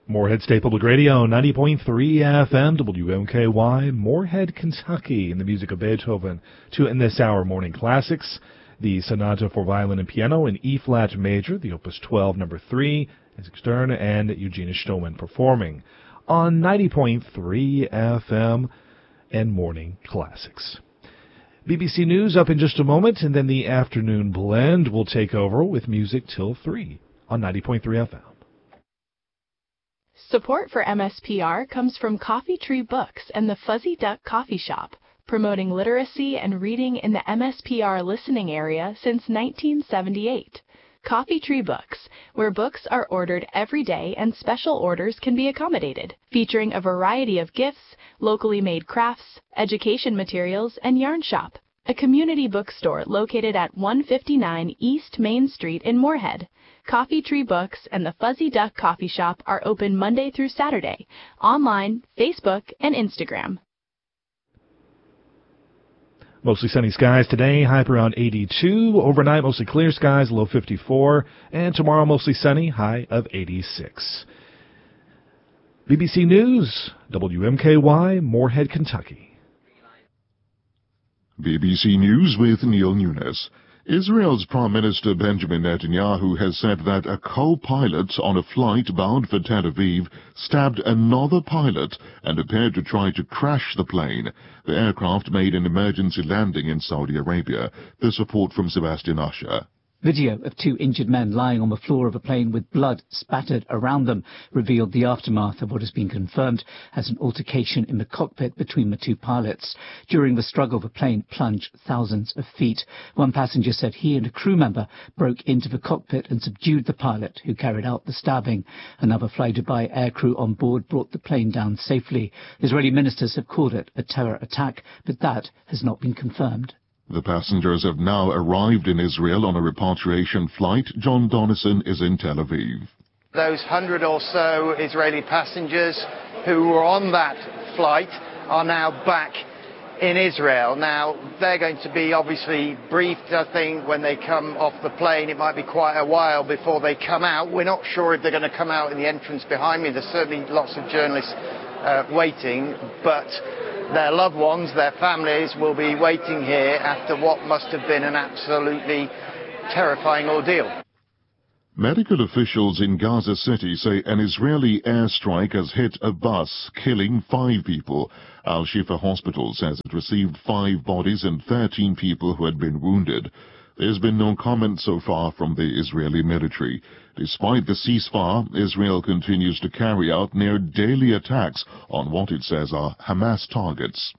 Moorhead State Public Radio, 90.3 FM, WMKY, Moorhead, Kentucky, in the music of Beethoven. To in this hour, morning classics, the Sonata for Violin and Piano in E-flat major, the Opus 12, number 3, Isaac Stern and Eugenia Stoneman performing on 90.3 FM and morning classics. BBC News up in just a moment, and then the afternoon blend will take over with music till 3 on 90.3 FM. Support for MSPR comes from Coffee Tree Books and the Fuzzy Duck Coffee Shop, promoting literacy and reading in the MSPR listening area since 1978. Coffee Tree Books, where books are ordered every day and special orders can be accommodated, featuring a variety of gifts, locally made crafts, education materials, and yarn shop. A community bookstore located at 159 East Main Street in Moorhead. Coffee Tree Books and the Fuzzy Duck Coffee Shop are open Monday through Saturday, online, Facebook, and Instagram. Mostly sunny skies today, high around 82. Overnight, mostly clear skies, low 54. And tomorrow, mostly sunny, high of 86. BBC News, WMKY, Moorhead, Kentucky. BBC News with Neil Nunes. Israel's Prime Minister Benjamin Netanyahu has said that a co-pilot on a flight bound for Tel Aviv stabbed another pilot and appeared to try to crash the plane. The aircraft made an emergency landing in Saudi Arabia. This report from Sebastian Usher. Video of two injured men lying on the floor of a plane with blood spattered around them revealed the aftermath of what has been confirmed as an altercation in the cockpit between the two pilots. During the struggle, the plane plunged thousands of feet. One passenger said he and a crew member broke into the cockpit and subdued the pilot who carried out the stabbing. Another Fly Dubai aircrew on board brought the plane down safely. Israeli ministers have called it a terror attack, but that has not been confirmed. The passengers have now arrived in Israel on a repatriation flight. John Donnison is in Tel Aviv. Those 100 or so Israeli passengers who were on that flight are now back in Israel. Now, they're going to be obviously briefed, I think, when they come off the plane. It might be quite a while before they come out. We're not sure if they're going to come out in the entrance behind me. There's certainly lots of journalists waiting, but their loved ones, their families, will be waiting here after what must have been an absolutely terrifying ordeal. Medical officials in Gaza City say an Israeli airstrike has hit a bus, killing 5 people. Al-Shifa Hospital says it received 5 bodies and 13 people who had been wounded. There's been no comment so far from the Israeli military. Despite the ceasefire, Israel continues to carry out near daily attacks on what it says are Hamas targets.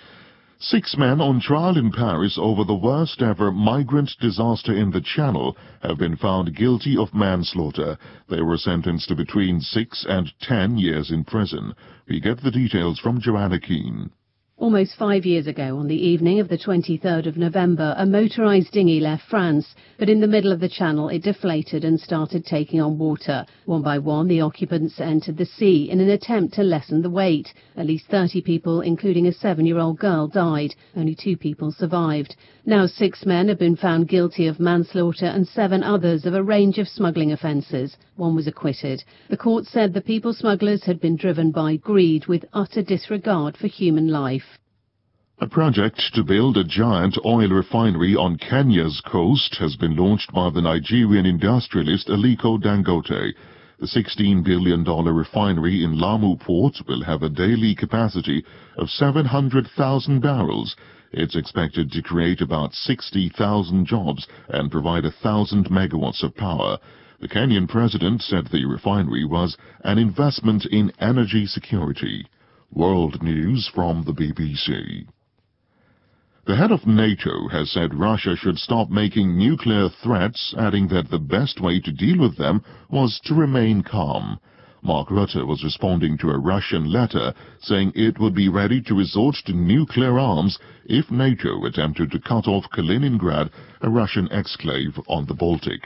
6 men on trial in Paris over the worst-ever migrant disaster in the Channel have been found guilty of manslaughter. They were sentenced to between 6 and 10 years in prison. We get the details from Joanna Keane. Almost 5 years ago, on the evening of the 23rd of November, a motorised dinghy left France, but in the middle of the channel it deflated and started taking on water. One by one, the occupants entered the sea in an attempt to lessen the weight. At least 30 people, including a 7-year-old girl, died. Only 2 people survived. Now 6 men have been found guilty of manslaughter and 7 others of a range of smuggling offences. One was acquitted. The court said the people smugglers had been driven by greed with utter disregard for human life. A project to build a giant oil refinery on Kenya's coast has been launched by the Nigerian industrialist Aliko Dangote. The $16 billion refinery in Lamu Port will have a daily capacity of 700,000 barrels. It's expected to create about 60,000 jobs and provide 1,000 megawatts of power. The Kenyan president said the refinery was an investment in energy security. World News from the BBC. The head of NATO has said Russia should stop making nuclear threats, adding that the best way to deal with them was to remain calm. Mark Rutte was responding to a Russian letter saying it would be ready to resort to nuclear arms if NATO attempted to cut off Kaliningrad, a Russian exclave on the Baltic.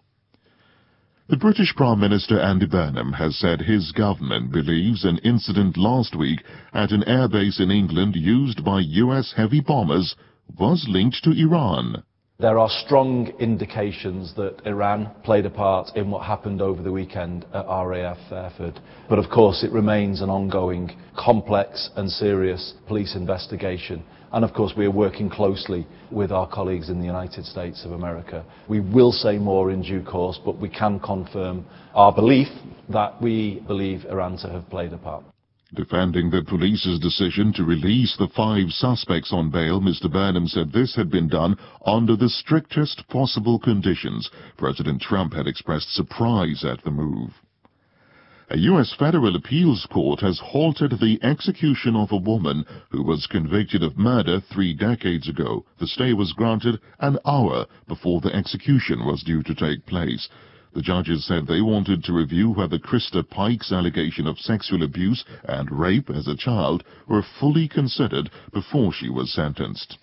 The British Prime Minister Andy Burnham has said his government believes an incident last week at an airbase in England used by US heavy bombers was linked to Iran. There are strong indications that Iran played a part in what happened over the weekend at RAF Fairford. But of course it remains an ongoing, complex and serious police investigation. And of course we are working closely with our colleagues in the United States of America. We will say more in due course, but we can confirm our belief that we believe Iran to have played a part. Defending the police's decision to release the 5 suspects on bail, Mr. Burnham said this had been done under the strictest possible conditions. President Trump had expressed surprise at the move. A U.S. federal appeals court has halted the execution of a woman who was convicted of murder 3 decades ago. The stay was granted an hour before the execution was due to take place. The judges said they wanted to review whether Krista Pike's allegation of sexual abuse and rape as a child were fully considered before she was sentenced.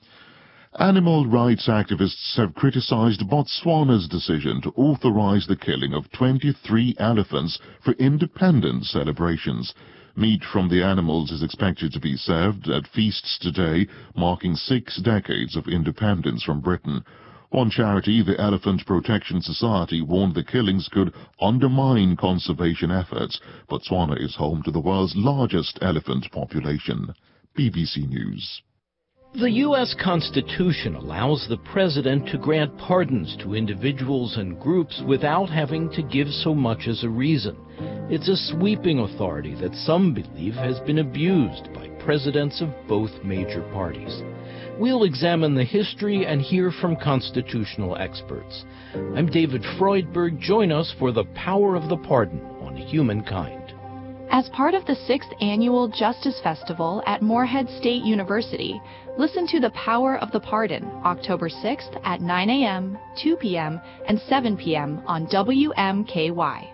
Animal rights activists have criticized Botswana's decision to authorize the killing of 23 elephants for independence celebrations. Meat from the animals is expected to be served at feasts today, marking 6 decades of independence from Britain. One charity, the Elephant Protection Society, warned the killings could undermine conservation efforts. Botswana is home to the world's largest elephant population. BBC News. The U.S. Constitution allows the President to grant pardons to individuals and groups without having to give so much as a reason. It's a sweeping authority that some believe has been abused by presidents of both major parties. We'll examine the history and hear from constitutional experts. I'm David Freudberg. Join us for The Power of the Pardon on Humankind. As part of the 6th Annual Justice Festival at Morehead State University, listen to The Power of the Pardon, October 6th at 9 a.m., 2 p.m., and 7 p.m. on WMKY.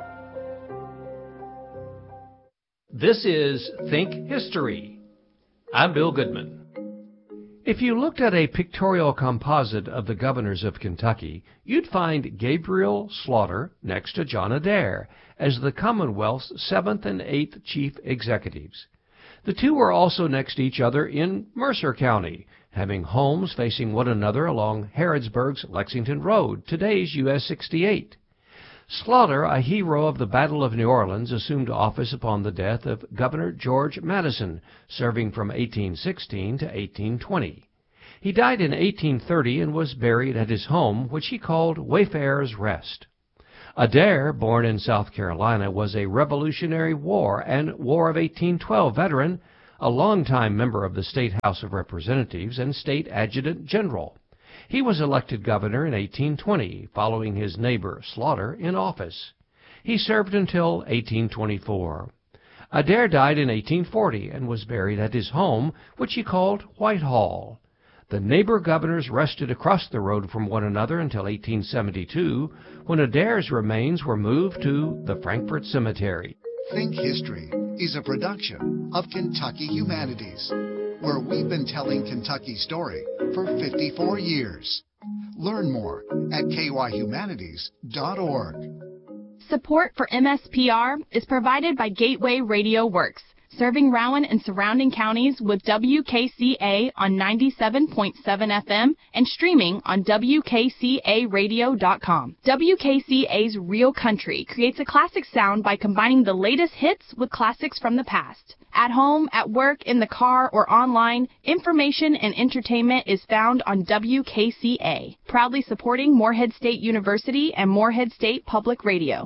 This is Think History. I'm Bill Goodman. If you looked at a pictorial composite of the governors of Kentucky, you'd find Gabriel Slaughter next to John Adair as the Commonwealth's 7th and 8th chief executives. The two were also next to each other in Mercer County, having homes facing one another along Harrodsburg's Lexington Road, today's US 68. Slaughter, a hero of the Battle of New Orleans, assumed office upon the death of Governor George Madison, serving from 1816 to 1820. He died in 1830 and was buried at his home, which he called Wayfarer's Rest. Adair, born in South Carolina, was a Revolutionary War and War of 1812 veteran, a longtime member of the State House of Representatives and State Adjutant General. He was elected governor in 1820, following his neighbor Slaughter in office. He served until 1824. Adair died in 1840 and was buried at his home, which he called Whitehall. The neighbor governors rested across the road from one another until 1872, when Adair's remains were moved to the Frankfort Cemetery. Think History is a production of Kentucky Humanities, where we've been telling Kentucky's story for 54 years. Learn more at kyhumanities.org. Support for MSPR is provided by Gateway Radio Works, serving Rowan and surrounding counties with WKCA on 97.7 FM and streaming on WKCAradio.com. WKCA's Real Country creates a classic sound by combining the latest hits with classics from the past. At home, at work, in the car, or online, information and entertainment is found on WKCA, proudly supporting Morehead State University and Morehead State Public Radio.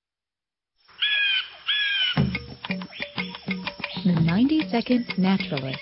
The 90-Second Naturalist.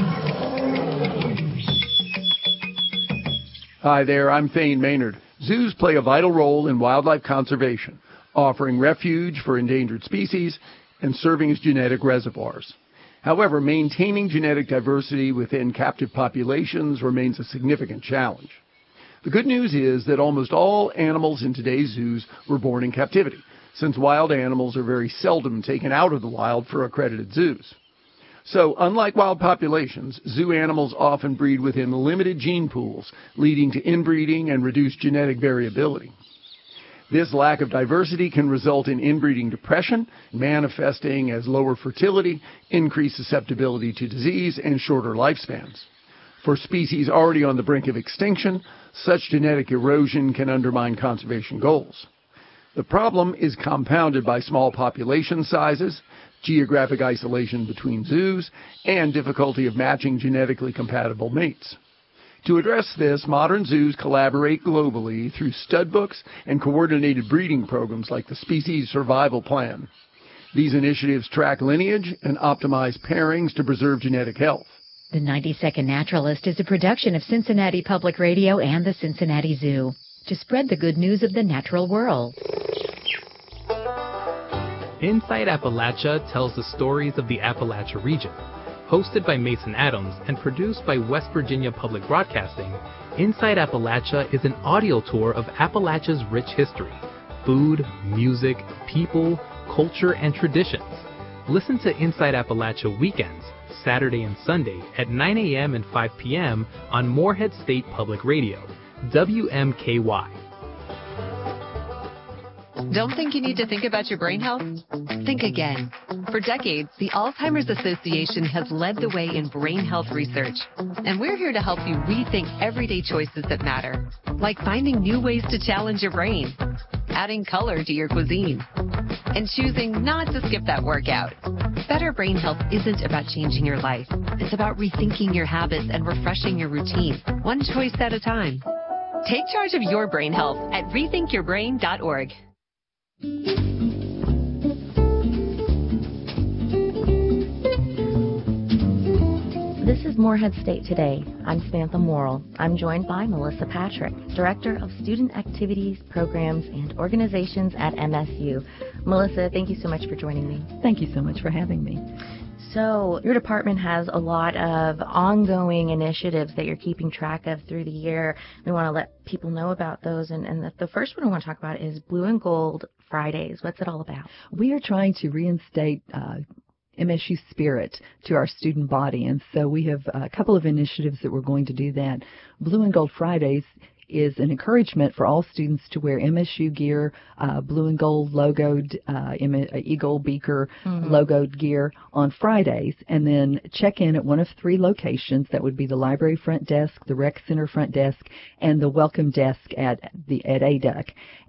Hi there, I'm Thane Maynard. Zoos play a vital role in wildlife conservation, offering refuge for endangered species and serving as genetic reservoirs. However, maintaining genetic diversity within captive populations remains a significant challenge. The good news is that almost all animals in today's zoos were born in captivity, since wild animals are very seldom taken out of the wild for accredited zoos. So, unlike wild populations, zoo animals often breed within limited gene pools, leading to inbreeding and reduced genetic variability. This lack of diversity can result in inbreeding depression, manifesting as lower fertility, increased susceptibility to disease, and shorter lifespans. For species already on the brink of extinction, such genetic erosion can undermine conservation goals. The problem is compounded by small population sizes, geographic isolation between zoos, and difficulty of matching genetically compatible mates. To address this, modern zoos collaborate globally through stud books and coordinated breeding programs like the Species Survival Plan. These initiatives track lineage and optimize pairings to preserve genetic health. The 90-Second Naturalist is a production of Cincinnati Public Radio and the Cincinnati Zoo to spread the good news of the natural world. Inside Appalachia tells the stories of the Appalachia region. Hosted by Mason Adams and produced by West Virginia Public Broadcasting, Inside Appalachia is an audio tour of Appalachia's rich history, food, music, people, culture, and traditions. Listen to Inside Appalachia weekends, Saturday and Sunday at 9 a.m. and 5 p.m. on Morehead State Public Radio, WMKY. Don't think you need to think about your brain health? Think again. For decades, the Alzheimer's Association has led the way in brain health research. And we're here to help you rethink everyday choices that matter, like finding new ways to challenge your brain, adding color to your cuisine, and choosing not to skip that workout. Better brain health isn't about changing your life. It's about rethinking your habits and refreshing your routine, one choice at a time. Take charge of your brain health at rethinkyourbrain.org. This is Morehead State Today. I'm Samantha Morrill. I'm joined by Melissa Patrick, Director of Student Activities, Programs, and Organizations at MSU. Melissa, thank you so much for joining me. Thank you so much for having me. So your department has a lot of ongoing initiatives that you're keeping track of through the year. We want to let people know about those. And the first one I want to talk about is Blue and Gold Fridays. What's it all about? We are trying to reinstate MSU spirit to our student body. And so we have a couple of initiatives that we're going to do that. Blue and Gold Fridays is an encouragement for all students to wear MSU gear, blue and gold logoed, Eagle Beaker logoed gear on Fridays, and then check in at one of three locations. That would be the library front desk, the rec center front desk, and the welcome desk at ADUC.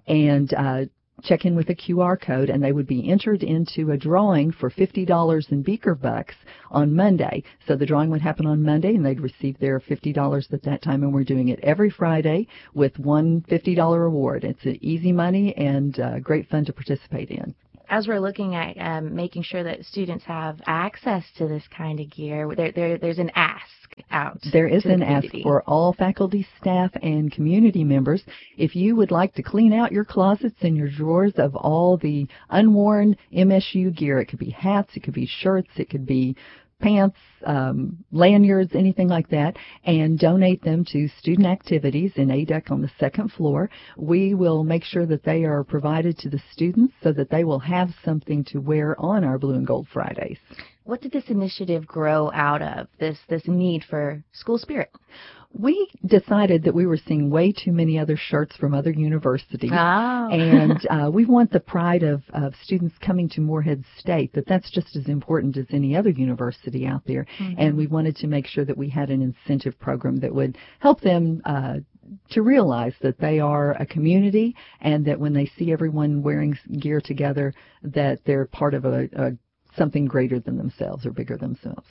And check in with a QR code, and they would be entered into a drawing for $50 in Beaker bucks on Monday. So the drawing would happen on Monday, and they'd receive their $50 at that time, and we're doing it every Friday with one $50 reward. It's easy money and great fun to participate in. As we're looking at making sure that students have access to this kind of gear, there's an ask out. There is an ask for all faculty, staff, and community members. If you would like to clean out your closets and your drawers of all the unworn MSU gear, it could be hats, it could be shirts, it could be pants, lanyards, anything like that, and donate them to student activities in ADUC on the second floor. We will make sure that they are provided to the students so that they will have something to wear on our Blue and Gold Fridays. What did this initiative grow out of, this need for school spirit? We decided that we were seeing way too many other shirts from other universities. Oh. And we want the pride of students coming to Morehead State, that's just as important as any other university out there. Mm-hmm. And we wanted to make sure that we had an incentive program that would help them to realize that they are a community, and that when they see everyone wearing gear together, that they're part of something greater than themselves or bigger than themselves.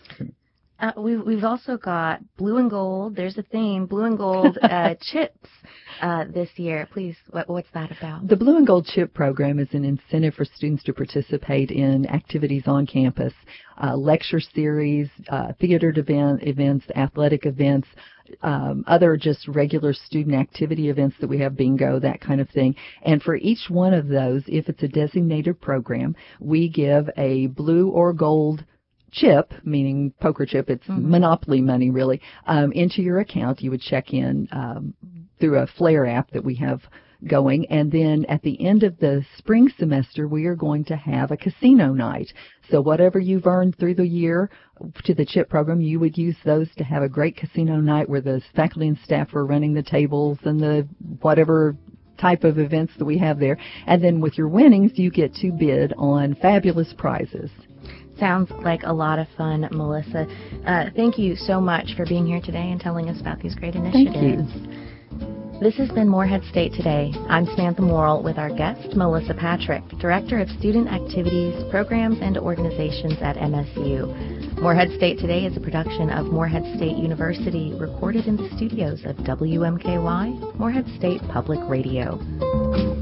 We've also got Blue and Gold. There's a theme, Blue and Gold chips this year. Please, what's that about? The Blue and Gold Chip program is an incentive for students to participate in activities on campus, lecture series, theater events, athletic events, other just regular student activity events that we have, bingo, that kind of thing. And for each one of those, if it's a designated program, we give a blue or gold chip, meaning poker chip, it's Monopoly money really, into your account. You would check in through a Flare app that we have going, and then at the end of the spring semester we are going to have a casino night. So whatever you've earned through the year to the CHIP program, you would use those to have a great casino night where the faculty and staff are running the tables and the whatever type of events that we have there. And then with your winnings, you get to bid on fabulous prizes. Sounds like a lot of fun, Melissa. Thank you so much for being here today and telling us about these great initiatives. Thank you. This has been Morehead State Today. I'm Samantha Morrill with our guest, Melissa Patrick, Director of Student Activities, Programs, and Organizations at MSU. Morehead State Today is a production of Morehead State University, recorded in the studios of WMKY, Morehead State Public Radio.